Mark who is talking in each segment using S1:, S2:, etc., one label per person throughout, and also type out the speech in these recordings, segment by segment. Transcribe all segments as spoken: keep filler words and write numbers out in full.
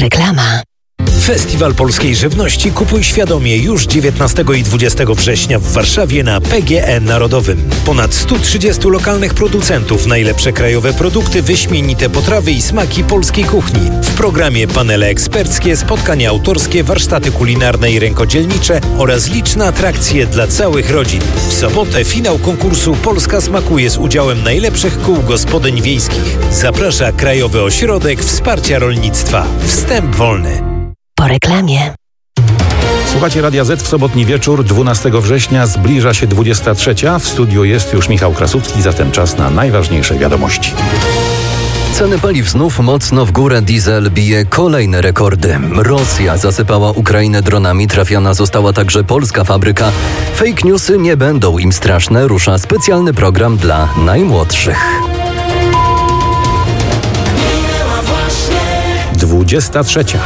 S1: Reklama.
S2: Festiwal Polskiej Żywności Kupuj Świadomie już dziewiętnastego i dwudziestego września w Warszawie na P G E Narodowym. Ponad stu trzydziestu lokalnych producentów, najlepsze krajowe produkty, wyśmienite potrawy i smaki polskiej kuchni. W programie panele eksperckie, spotkania autorskie, warsztaty kulinarne i rękodzielnicze oraz liczne atrakcje dla całych rodzin. W sobotę finał konkursu Polska smakuje z udziałem najlepszych kół gospodyń wiejskich. Zaprasza Krajowy Ośrodek Wsparcia Rolnictwa. Wstęp wolny.
S1: Po reklamie.
S3: Słuchacie Radia Z w sobotni wieczór, dwunastego września, zbliża się dwudziesta trzecia. W studiu jest już Michał Krasucki, zatem czas na najważniejsze wiadomości.
S4: Ceny paliw znów mocno w górę, diesel bije kolejne rekordy. Rosja zasypała Ukrainę dronami, trafiona została także polska fabryka. Fake newsy nie będą im straszne, rusza specjalny program dla najmłodszych.
S3: dwudziesta trzecia.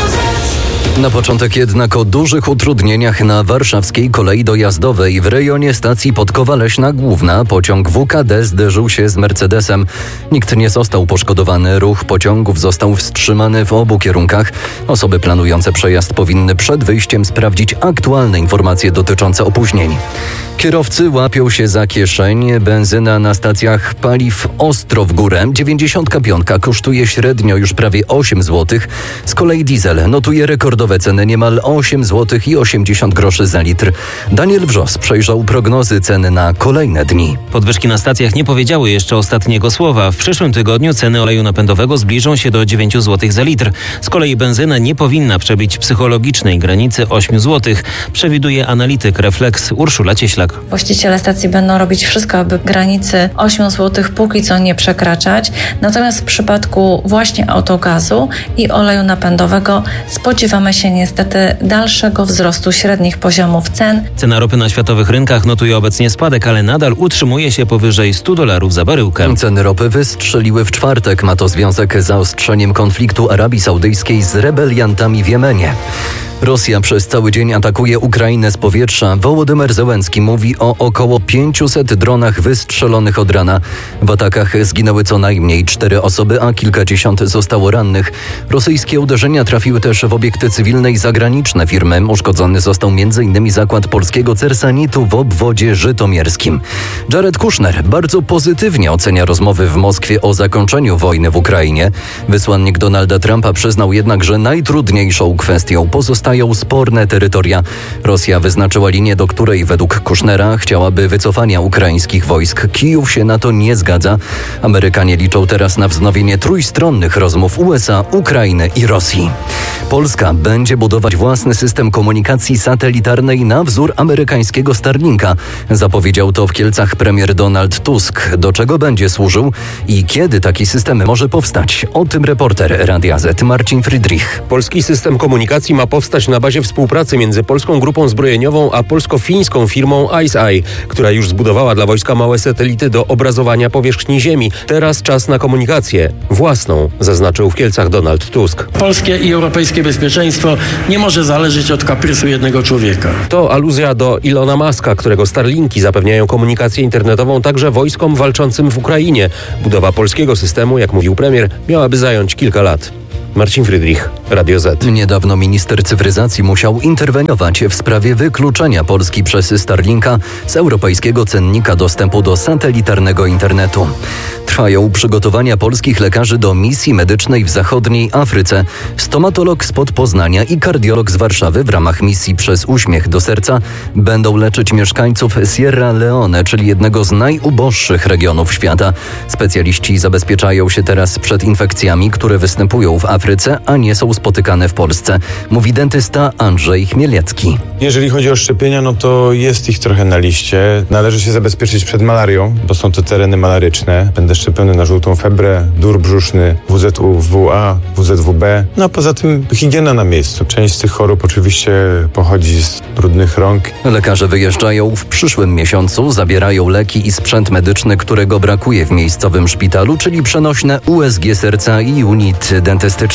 S4: Na początek jednak o dużych utrudnieniach na warszawskiej kolei dojazdowej. W rejonie stacji Podkowa Leśna Główna pociąg W K D zderzył się z Mercedesem. Nikt nie został poszkodowany. Ruch pociągów został wstrzymany w obu kierunkach. Osoby planujące przejazd powinny przed wyjściem sprawdzić aktualne informacje dotyczące opóźnień. Kierowcy łapią się za kieszeń. Benzyna na stacjach paliw ostro w górę. dziewięćdziesiątka piątka kosztuje średnio już prawie osiem złotych. Z kolei diesel notuje rekordowe ceny niemal osiem złotych i osiemdziesiąt groszy za litr. Daniel Wrzos przejrzał prognozy cen na kolejne dni.
S5: Podwyżki na stacjach nie powiedziały jeszcze ostatniego słowa. W przyszłym tygodniu ceny oleju napędowego zbliżą się do dziewięć złotych za litr. Z kolei benzyna nie powinna przebić psychologicznej granicy osiem złotych, przewiduje analityk Reflex Urszula Cieślak.
S6: Właściciele stacji będą robić wszystko, aby granicy osiem złotych póki co nie przekraczać. Natomiast w przypadku właśnie autogazu i oleju napędowego spodziewamy się niestety dalszego wzrostu średnich poziomów cen.
S5: Cena ropy na światowych rynkach notuje obecnie spadek, ale nadal utrzymuje się powyżej stu dolarów za baryłkę.
S4: Ceny ropy wystrzeliły w czwartek. Ma to związek z zaostrzeniem konfliktu Arabii Saudyjskiej z rebeliantami w Jemenie. Rosja przez cały dzień atakuje Ukrainę z powietrza. Wołodymyr Zełenski mówi o około pięciuset dronach wystrzelonych od rana. W atakach zginęły co najmniej cztery osoby, a kilkadziesiąt zostało rannych. Rosyjskie uderzenia trafiły też w obiekty cywilne i zagraniczne firmy. Uszkodzony został między innymi zakład polskiego Cersanitu w obwodzie żytomierskim. Jared Kushner bardzo pozytywnie ocenia rozmowy w Moskwie o zakończeniu wojny w Ukrainie. Wysłannik Donalda Trumpa przyznał jednak, że najtrudniejszą kwestią pozostaje Stają sporne terytoria. Rosja wyznaczyła linię, do której według Kusznera chciałaby wycofania ukraińskich wojsk. Kijów się na to nie zgadza. Amerykanie liczą teraz na wznowienie trójstronnych rozmów U S A, Ukrainy i Rosji. Polska będzie budować własny system komunikacji satelitarnej na wzór amerykańskiego Starlinka. Zapowiedział to w Kielcach premier Donald Tusk. Do czego będzie służył i kiedy taki system może powstać? O tym reporter Radia Z Marcin Friedrich.
S7: Polski system komunikacji ma powstać na bazie współpracy między polską grupą zbrojeniową a polsko-fińską firmą IceEye, która już zbudowała dla wojska małe satelity do obrazowania powierzchni Ziemi. Teraz czas na komunikację własną, zaznaczył w Kielcach Donald Tusk.
S8: Polskie i europejskie bezpieczeństwo nie może zależeć od kaprysu jednego człowieka.
S7: To aluzja do Ilona Muska, którego Starlinki zapewniają komunikację internetową także wojskom walczącym w Ukrainie. Budowa polskiego systemu, jak mówił premier, miałaby zająć kilka lat. Marcin Friedrich, Radio Z.
S4: Niedawno minister cyfryzacji musiał interweniować w sprawie wykluczenia Polski przez Starlinka z europejskiego cennika dostępu do satelitarnego internetu. Trwają przygotowania polskich lekarzy do misji medycznej w zachodniej Afryce. Stomatolog spod Poznania i kardiolog z Warszawy w ramach misji Przez uśmiech do serca będą leczyć mieszkańców Sierra Leone, czyli jednego z najuboższych regionów świata. Specjaliści zabezpieczają się teraz przed infekcjami, które występują w Afryce, a nie są spotykane w Polsce, mówi dentysta Andrzej Chmieliecki.
S9: Jeżeli chodzi o szczepienia, no to jest ich trochę na liście. Należy się zabezpieczyć przed malarią, bo są to tereny malaryczne. Będę szczepiony na żółtą febrę, dur brzuszny, W Z U W A, W Z W B. No a poza tym higiena na miejscu. Część z tych chorób oczywiście pochodzi z brudnych rąk.
S4: Lekarze wyjeżdżają w przyszłym miesiącu, zabierają leki i sprzęt medyczny, którego brakuje w miejscowym szpitalu, czyli przenośne U S G serca i unit dentystyczny.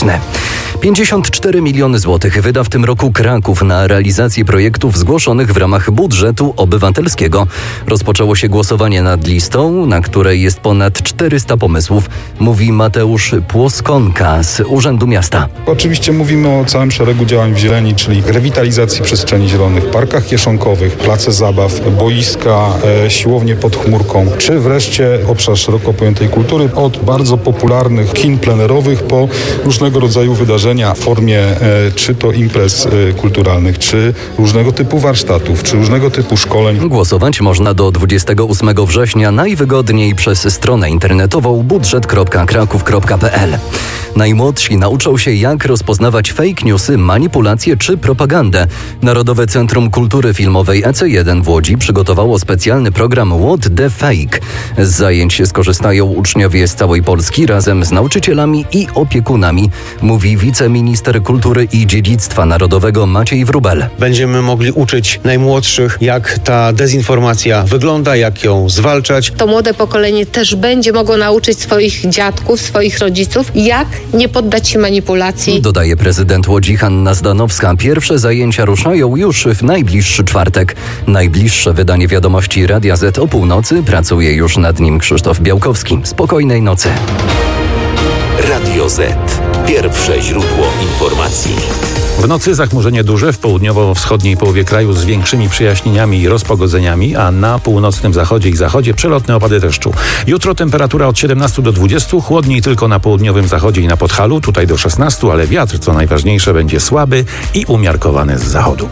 S4: publiczny. pięćdziesiąt cztery miliony złotych wyda w tym roku Kraków na realizację projektów zgłoszonych w ramach budżetu obywatelskiego. Rozpoczęło się głosowanie nad listą, na której jest ponad czterysta pomysłów, mówi Mateusz Płoskonka z Urzędu Miasta.
S1: Oczywiście mówimy o całym szeregu działań w zieleni, czyli rewitalizacji przestrzeni zielonych, parkach kieszonkowych, place zabaw, boiska, e, siłownie pod chmurką, czy wreszcie obszar szeroko pojętej kultury, od bardzo popularnych kin plenerowych po różnego rodzaju wydarzenia w formie e, czy to imprez e, kulturalnych, czy różnego typu warsztatów, czy różnego typu szkoleń.
S4: Głosować można do dwudziestego ósmego września, najwygodniej przez stronę internetową budżet kropka kraków kropka p l. Najmłodsi nauczą się, jak rozpoznawać fake newsy, manipulacje czy propagandę. Narodowe Centrum Kultury Filmowej E C jeden w Łodzi przygotowało specjalny program What the Fake. Z zajęć skorzystają uczniowie z całej Polski razem z nauczycielami i opiekunami, mówi wiceminister kultury i dziedzictwa narodowego Maciej Wróbel.
S10: Będziemy mogli uczyć najmłodszych, jak ta dezinformacja wygląda, jak ją zwalczać.
S11: To młode pokolenie też będzie mogło nauczyć swoich dziadków, swoich rodziców, jak nie poddać się manipulacji.
S4: Dodaje prezydent Łodzi Hanna Zdanowska. Pierwsze zajęcia ruszają już w najbliższy czwartek. Najbliższe wydanie wiadomości Radia Z o północy. Pracuje już nad nim Krzysztof Białkowski. Spokojnej nocy.
S12: Radio Z. Pierwsze źródło informacji.
S3: W nocy zachmurzenie duże w południowo-wschodniej połowie kraju z większymi przejaśnieniami i rozpogodzeniami, a na północnym zachodzie i zachodzie przelotne opady deszczu. Jutro temperatura od siedemnastu do dwudziestu, chłodniej tylko na południowym zachodzie i na Podhalu, tutaj do szesnastu, ale wiatr, co najważniejsze, będzie słaby i umiarkowany z zachodu.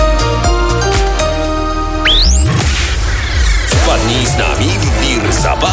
S12: Wpadnij z nami w wir zabawy.